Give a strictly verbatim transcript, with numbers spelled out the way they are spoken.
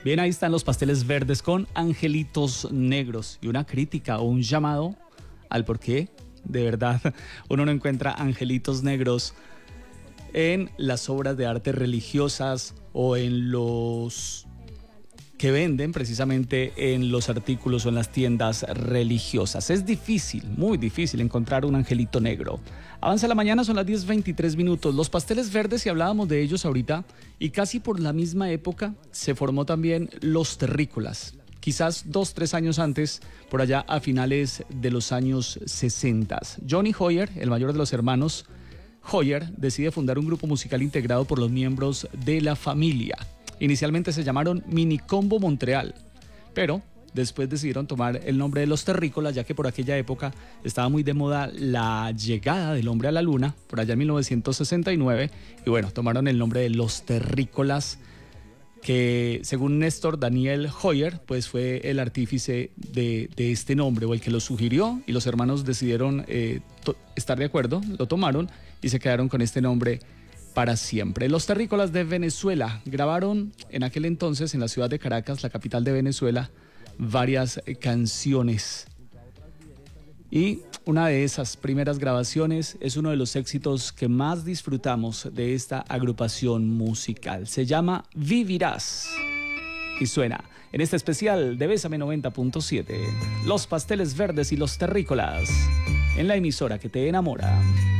Bien, ahí están Los Pasteles Verdes con Angelitos Negros y una crítica o un llamado al por qué de verdad uno no encuentra angelitos negros en las obras de arte religiosas o en los que venden precisamente en los artículos o en las tiendas religiosas. Es difícil, muy difícil encontrar un angelito negro. Avanza la mañana, son las diez veintitrés minutos. Los Pasteles Verdes, y hablábamos de ellos ahorita, y casi por la misma época se formó también Los Terrícolas. Quizás dos, tres años antes, por allá a finales de los años sesenta. Johnny Hoyer, el mayor de los hermanos Hoyer, decide fundar un grupo musical integrado por los miembros de la familia. Inicialmente se llamaron Minicombo Montreal, pero después decidieron tomar el nombre de Los Terrícolas, ya que por aquella época estaba muy de moda la llegada del hombre a la luna, por allá en mil novecientos sesenta y nueve, y bueno, tomaron el nombre de Los Terrícolas, que según Néstor Daniel Hoyer, pues fue el artífice de, de este nombre, o el que lo sugirió, y los hermanos decidieron eh, to- estar de acuerdo, lo tomaron y se quedaron con este nombre para siempre. Los Terrícolas de Venezuela grabaron en aquel entonces en la ciudad de Caracas, la capital de Venezuela, varias canciones. Y una de esas primeras grabaciones es uno de los éxitos que más disfrutamos de esta agrupación musical. Se llama Vivirás y suena en este especial de Bésame noventa punto siete. Los Pasteles Verdes y Los Terrícolas en la emisora que te enamora.